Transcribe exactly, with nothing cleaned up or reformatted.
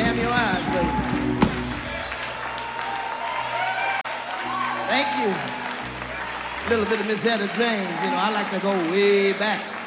damn your eyes, baby. Thank you. A little bit of Miss Etta James. You know, I like to go way back.